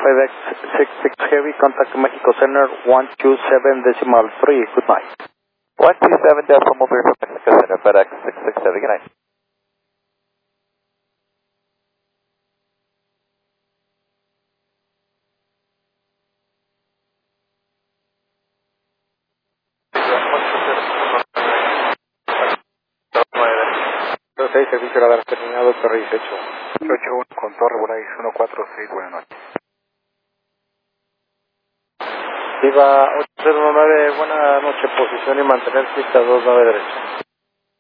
FedEx 66 Heavy, contact Mexico Center 127.3. Good night. 127.3 from Mexico Center, FedEx 667. Good night. Servicio radar terminado, Torre 18. 81 con Torre Borais 146, buenas noches. Viva 809, buena noche, posición y mantener pista 29 derecha.